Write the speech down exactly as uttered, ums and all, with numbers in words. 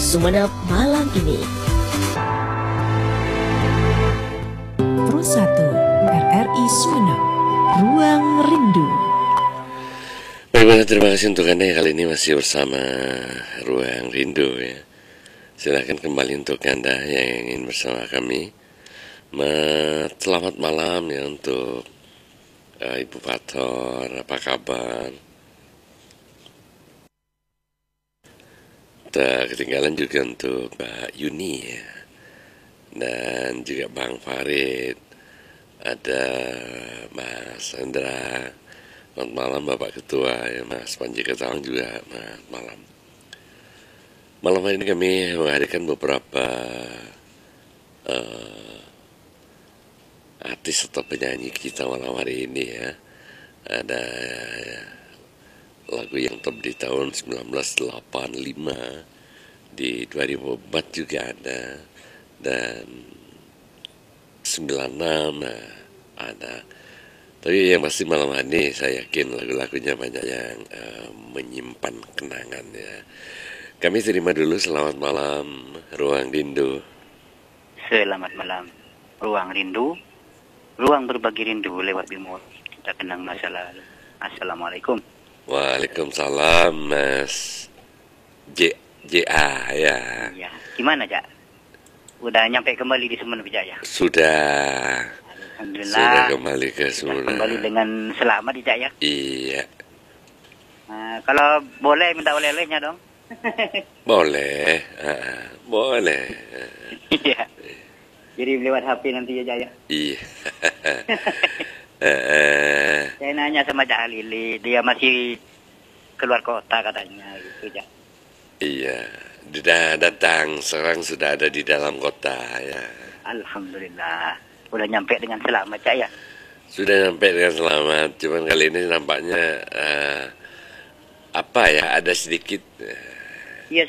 Sumeneb malam ini. Pro satu R R I Sumeneb, Ruang Rindu. Baiklah, terima kasih untuk Anda yang kali ini masih bersama Ruang Rindu ya. Silakan kembali untuk Anda yang ingin bersama kami. Selamat malam ya untuk uh, Ibu Pator, apa kabar? Tak ketinggalan juga untuk Mbak Yuni ya. Dan juga Bang Farid. Ada Mas Hendra. Selamat malam Bapak Ketua ya, Mas Panji Ketawang juga selamat malam. Malam hari ini kami menghadirkan beberapa uh, artis atau penyanyi kita malam hari ini ya. Ada ya, lagu yang top di tahun sembilan belas delapan puluh lima, di dua ribu empat juga ada, dan sembilan puluh enam nah, ada. Tapi yang pasti malam ini saya yakin lagu-lagunya banyak yang uh, menyimpan kenangan ya. Kami terima dulu selamat malam Ruang Rindu. Selamat malam Ruang Rindu, ruang berbagi rindu lewat Bimo. Kita kenang masa lalu. Assalamualaikum. Waalaikumsalam Mas J JA ya. Ya, gimana Jak? Udah nyampe kembali di Sumeneb Jaya? Sudah. Alhamdulillah. Sudah kembali ke Sumeneb. Kembali dengan selamat di Jaya. Iya. Nah, kalau boleh minta oleh-olehnya dong. Boleh, uh, boleh. Iya. Jadi lewat H P nanti ya Jaya. Iya. uh, Saya nanya sama Cak Halili, dia masih keluar kota katanya gitu ya. Iya. Sudah datang, sekarang sudah ada di dalam kota ya. Alhamdulillah. Udah nyampe dengan selamat Cak ya. Sudah nyampe dengan selamat. Cuman kali ini nampaknya uh, apa ya, ada sedikit uh,